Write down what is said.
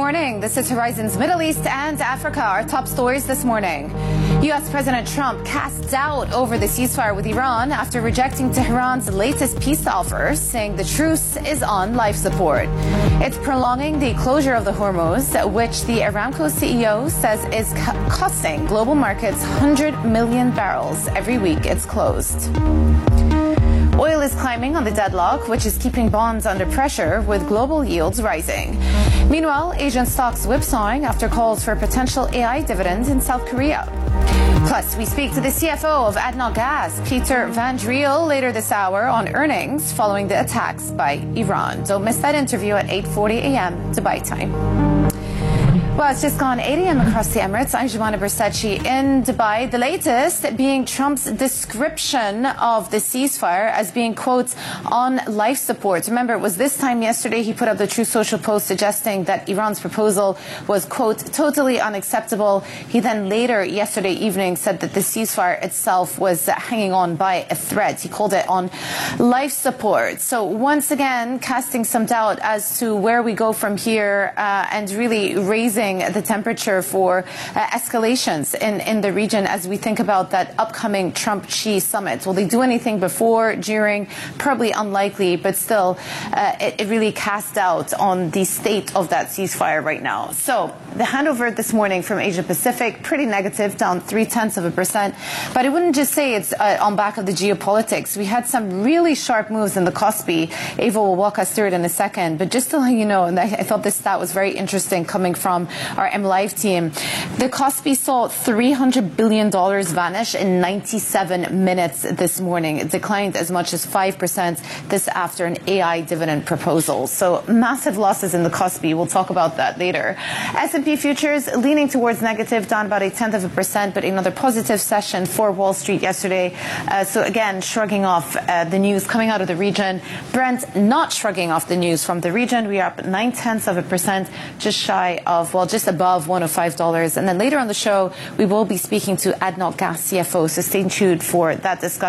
morning. This is Horizon's Middle East and Africa. Our top stories this morning. U.S. President Trump casts doubt over the ceasefire with Iran after rejecting Tehran's latest peace offer, saying the truce is on life support. It's prolonging the closure of the Hormuz, which the Aramco CEO says is costing global markets 100 million barrels every week it's closed. Oil is climbing on the deadlock, which is keeping bonds under pressure with global yields rising. Meanwhile, Asian stocks whipsawing after calls for potential AI dividends in South Korea. Plus, we speak to the CFO of ADNOC Gas, Peter Van Driel, later this hour on earnings following the attacks by Iran. Don't miss that interview at 8:40 a.m. Dubai time. Well, it's just gone 8 a.m. across the Emirates. I'm Jumana Bersachi in Dubai. The latest being Trump's description of the ceasefire as being, quote, on life support. Remember, it was this time yesterday he put up the Truth Social post suggesting that Iran's proposal was, quote, totally unacceptable. He then later yesterday evening said that the ceasefire itself was hanging on by a thread. He called it on life support. So once again, casting some doubt as to where we go from here and really raising the temperature for escalations in the region as we think about that upcoming Trump-Xi summit. Will they do anything before, during? Probably unlikely, but still, it really casts doubt on the state of that ceasefire right now. So the handover this morning from Asia Pacific, pretty negative, down 0.3%. But I wouldn't just say it's on back of the geopolitics. We had some really sharp moves in the Kospi. Ava will walk us through it in a second. But just to let you know, and I thought this stat was very interesting coming from our MLive team. The Kospi saw $300 billion vanish in 97 minutes this morning. It declined as much as 5% this after an AI dividend proposal. So massive losses in the Kospi. We'll talk about that later. S&P futures leaning towards negative, down about 0.1%, but another positive session for Wall Street yesterday. So again, shrugging off the news coming out of the region. Brent not shrugging off the news from the region. We are up 0.9%, just shy of, well, just above $105. And then later on the show, we will be speaking to ADNOC Gas CFO. So stay tuned for that discussion.